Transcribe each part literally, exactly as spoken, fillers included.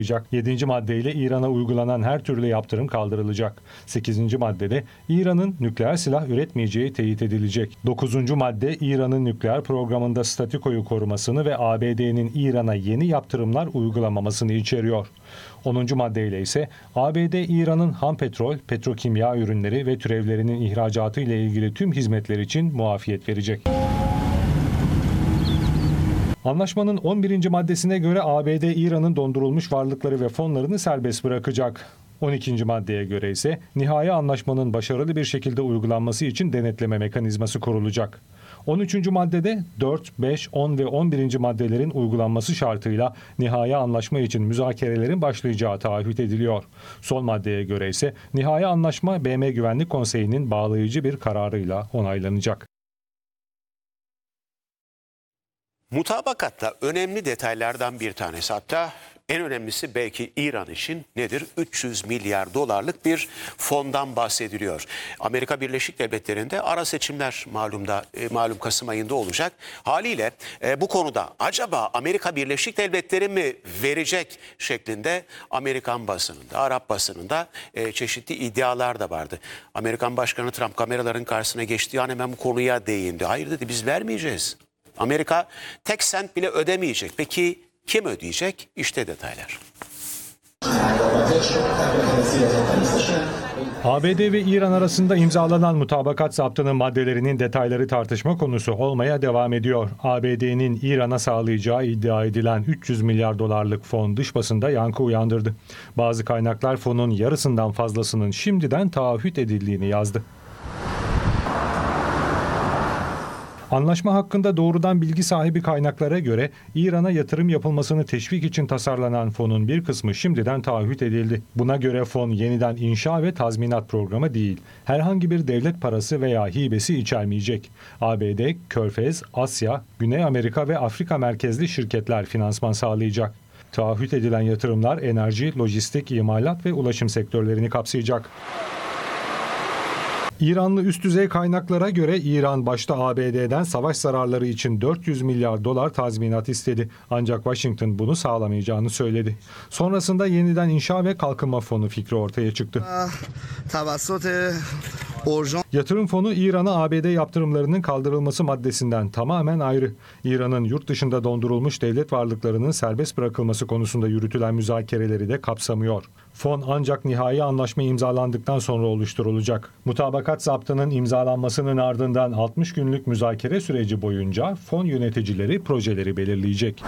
yedinci maddeyle İran'a uygulanan her türlü yaptırım kaldırılacak. sekizinci maddede İran'ın nükleer silah üretmeyeceği teyit edilecek. dokuzuncu madde İran'ın nükleer programında statükoyu korumasını ve A B D'nin İran'a yeni yaptırımlar uygulamamasını içeriyor. onuncu maddeyle ise A B D İran'ın ham petrol, petrokimya ürünleri ve türevlerinin ihracatı ile ilgili tüm hizmetler için muafiyet verecek. Anlaşmanın on birinci maddesine göre A B D İran'ın dondurulmuş varlıkları ve fonlarını serbest bırakacak. on ikinci maddeye göre ise nihai anlaşmanın başarılı bir şekilde uygulanması için denetleme mekanizması kurulacak. on üçüncü maddede dört, beş, on ve on birinci maddelerin uygulanması şartıyla nihai anlaşma için müzakerelerin başlayacağı taahhüt ediliyor. Son maddeye göre ise nihai anlaşma B M Güvenlik Konseyi'nin bağlayıcı bir kararıyla onaylanacak. Mutabakatta önemli detaylardan bir tanesi, hatta en önemlisi belki İran için nedir? üç yüz milyar dolarlık bir fondan bahsediliyor. Amerika Birleşik Devletleri'nde ara seçimler malumda e, malum Kasım ayında olacak. Haliyle e, bu konuda acaba Amerika Birleşik Devletleri mi verecek şeklinde Amerikan basınında, Arap basınında e, çeşitli iddialar da vardı. Amerikan Başkanı Trump kameraların karşısına geçtiği an hemen bu konuya değindi. Hayır dedi, biz vermeyeceğiz. Amerika tek sent bile ödemeyecek. Peki kim ödeyecek? İşte detaylar. A B D ve İran arasında imzalanan mutabakat zaptının maddelerinin detayları tartışma konusu olmaya devam ediyor. A B D'nin İran'a sağlayacağı iddia edilen üç yüz milyar dolarlık fon dış basında yankı uyandırdı. Bazı kaynaklar fonun yarısından fazlasının şimdiden taahhüt edildiğini yazdı. Anlaşma hakkında doğrudan bilgi sahibi kaynaklara göre İran'a yatırım yapılmasını teşvik için tasarlanan fonun bir kısmı şimdiden taahhüt edildi. Buna göre fon yeniden inşa ve tazminat programı değil, herhangi bir devlet parası veya hibesi içermeyecek. A B D, Körfez, Asya, Güney Amerika ve Afrika merkezli şirketler finansman sağlayacak. Taahhüt edilen yatırımlar enerji, lojistik, imalat ve ulaşım sektörlerini kapsayacak. İranlı üst düzey kaynaklara göre İran başta A B D'den savaş zararları için dört yüz milyar dolar tazminat istedi. Ancak Washington bunu sağlamayacağını söyledi. Sonrasında yeniden inşa ve kalkınma fonu fikri ortaya çıktı. Yatırım fonu İran'a A B D yaptırımlarının kaldırılması maddesinden tamamen ayrı. İran'ın yurt dışında dondurulmuş devlet varlıklarının serbest bırakılması konusunda yürütülen müzakereleri de kapsamıyor. Fon ancak nihai anlaşma imzalandıktan sonra oluşturulacak. Mutabakat zaptının imzalanmasının ardından altmış günlük müzakere süreci boyunca fon yöneticileri projeleri belirleyecek.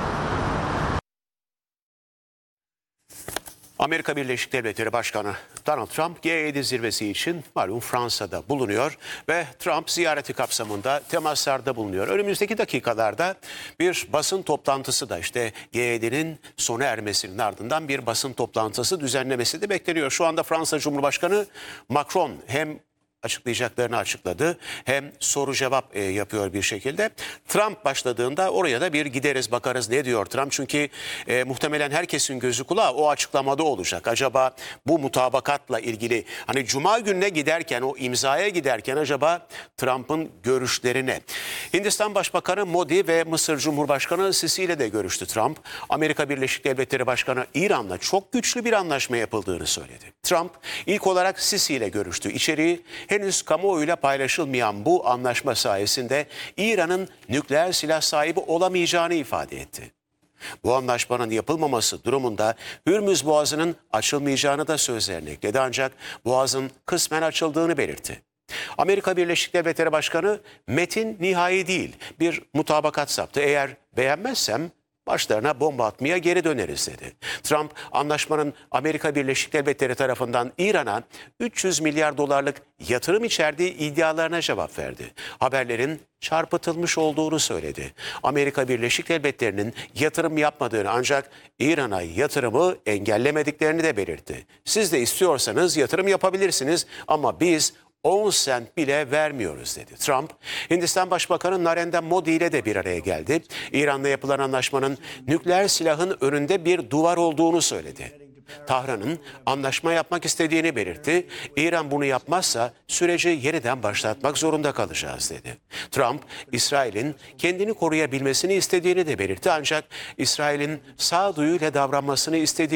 Amerika Birleşik Devletleri Başkanı Donald Trump G yedi zirvesi için malum Fransa'da bulunuyor ve Trump ziyareti kapsamında temaslarda bulunuyor. Önümüzdeki dakikalarda bir basın toplantısı da işte G yedinin sona ermesinin ardından bir basın toplantısı düzenlemesi de bekleniyor. Şu anda Fransa Cumhurbaşkanı Macron hem açıklayacaklarını açıkladı, hem soru cevap e, yapıyor bir şekilde. Trump başladığında oraya da bir gideriz bakarız ne diyor Trump. Çünkü e, muhtemelen herkesin gözü kulağı o açıklamada olacak. Acaba bu mutabakatla ilgili hani Cuma gününe giderken, o imzaya giderken acaba Trump'ın görüşleri ne? Hindistan Başbakanı Modi ve Mısır Cumhurbaşkanı Sisi ile de görüştü Trump. Amerika Birleşik Devletleri Başkanı İran'la çok güçlü bir anlaşma yapıldığını söyledi. Trump ilk olarak Sisi ile görüştü. İçeriği henüz kamuoyuyla paylaşılmayan bu anlaşma sayesinde İran'ın nükleer silah sahibi olamayacağını ifade etti. Bu anlaşmanın yapılmaması durumunda Hürmüz Boğazı'nın açılmayacağını da sözlerine ekledi, ancak Boğaz'ın kısmen açıldığını belirtti. Amerika Birleşik Devletleri Başkanı metin nihai değil, bir mutabakat saptı. Eğer beğenmezsem başlarına bomba atmaya geri döneriz dedi. Trump anlaşmanın Amerika Birleşik Devletleri tarafından İran'a üç yüz milyar dolarlık yatırım içerdiği iddialarına cevap verdi. Haberlerin çarpıtılmış olduğunu söyledi. Amerika Birleşik Devletleri'nin yatırım yapmadığını, ancak İran'a yatırımı engellemediklerini de belirtti. Siz de istiyorsanız yatırım yapabilirsiniz ama biz on sent bile vermiyoruz dedi. Trump, Hindistan Başbakanı Narendra Modi ile de bir araya geldi. İran'la yapılan anlaşmanın nükleer silahın önünde bir duvar olduğunu söyledi. Tahran'ın anlaşma yapmak istediğini belirtti. İran bunu yapmazsa süreci yeniden başlatmak zorunda kalacağız dedi. Trump, İsrail'in kendini koruyabilmesini istediğini de belirtti ancak İsrail'in sağduyuyla davranmasını istediğini